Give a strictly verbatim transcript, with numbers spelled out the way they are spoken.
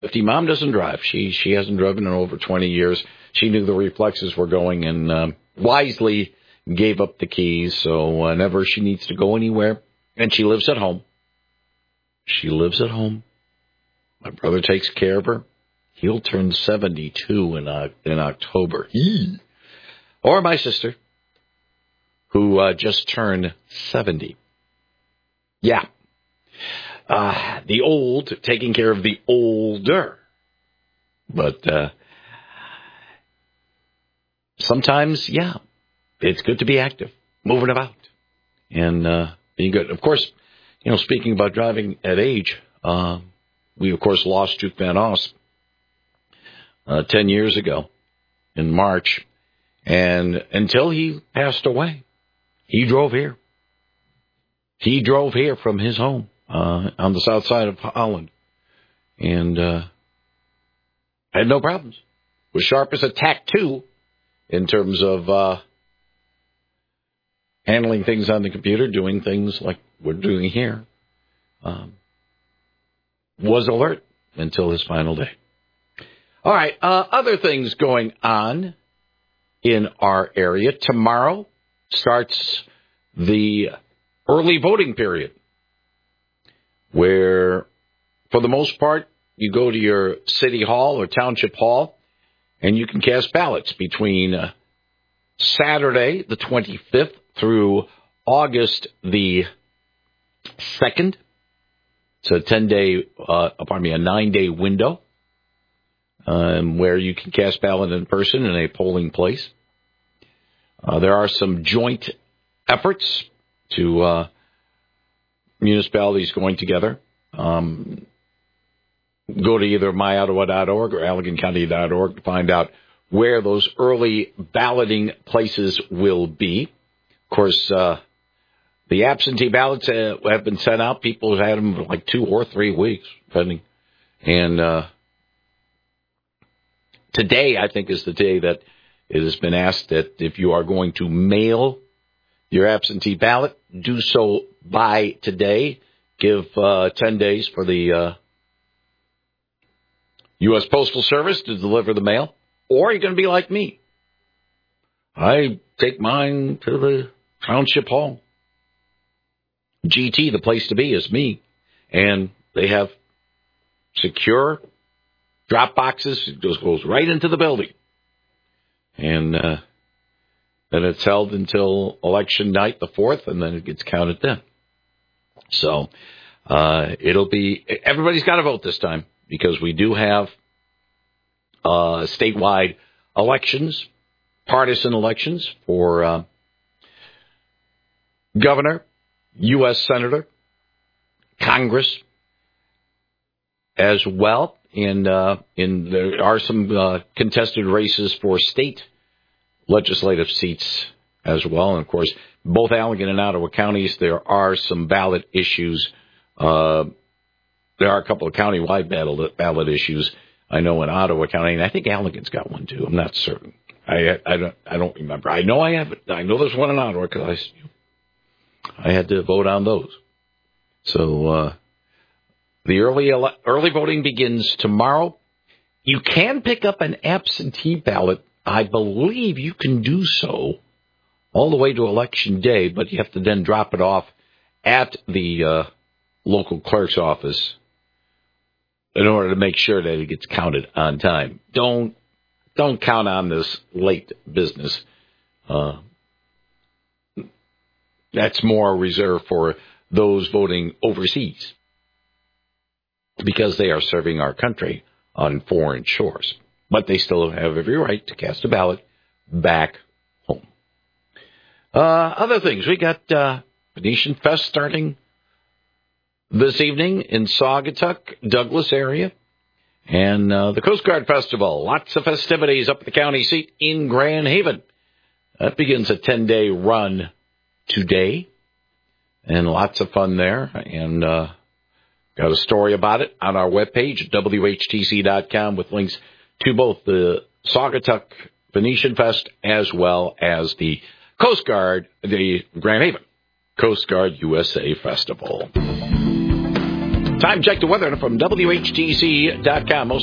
fifty. Mom doesn't drive. She she hasn't driven in over twenty years. She knew the reflexes were going and um, wisely gave up the keys. So whenever she needs to go anywhere, and she lives at home, she lives at home. My brother takes care of her. He'll turn seventy-two in uh, in October. Eee. Or my sister, who uh, just turned seventy. Yeah. Uh, the old, taking care of the older. But uh, sometimes, yeah, it's good to be active, moving about, and uh, being good. Of course, you know, speaking about driving at age, uh, we, of course, lost Duke Van Oss uh, ten years ago in March. And until he passed away, he drove here. He drove here from his home uh, on the south side of Holland. And uh, had no problems. Was sharp as a tack, too, in terms of uh, handling things on the computer, doing things like we're doing here. Um, was alert until his final day. All right, uh, other things going on in our area. Tomorrow starts the early voting period, where, for the most part, you go to your city hall or township hall, and you can cast ballots between uh, Saturday, the twenty-fifth, through August the second. It's a ten-day, uh, pardon me, a nine-day window. Um, where you can cast ballot in person in a polling place. Uh, there are some joint efforts to uh, municipalities going together. Um, go to either my ottawa dot org or allegan county dot org to find out where those early balloting places will be. Of course, uh, the absentee ballots uh, have been sent out. People have had them for like two or three weeks, depending. And uh Today, I think, is the day that it has been asked that if you are going to mail your absentee ballot, do so by today. Give uh, ten days for the uh, U S Postal Service to deliver the mail. Or you're going to be like me. I take mine to the township hall. G T, the place to be, is me. And they have secure drop boxes. It just goes right into the building. And uh, then it's held until election night, the fourth, and then it gets counted then. So uh, it'll be, everybody's got to vote this time because we do have uh, statewide elections, partisan elections for uh, governor, U S senator, Congress as well. And, uh, in, there are some uh, contested races for state legislative seats as well. And, of course, both Allegan and Ottawa counties, there are some ballot issues. Uh, there are a couple of county-wide ballot, ballot issues, I know, in Ottawa County. And I think Allegan's got one, too. I'm not certain. I, I, don't, I don't remember. I know I have it. I know there's one in Ottawa because I, I had to vote on those. So, uh, The early ele- early voting begins tomorrow. You can pick up an absentee ballot. I believe you can do so all the way to Election Day, but you have to then drop it off at the uh, local clerk's office in order to make sure that it gets counted on time. Don't don't count on this late business. Uh, that's more reserved for those voting overseas, because they are serving our country on foreign shores. But they still have every right to cast a ballot back home. Uh, other things. We got uh, Venetian Fest starting this evening in Saugatuck, Douglas area. And uh, the Coast Guard Festival. Lots of festivities up at the county seat in Grand Haven. That begins a ten-day run today. And lots of fun there. And uh got a story about it on our webpage at W H T C dot com with links to both the Saugatuck Venetian Fest as well as the Coast Guard, the Grand Haven Coast Guard U S A Festival. Time check the weather from W H T C dot com. Most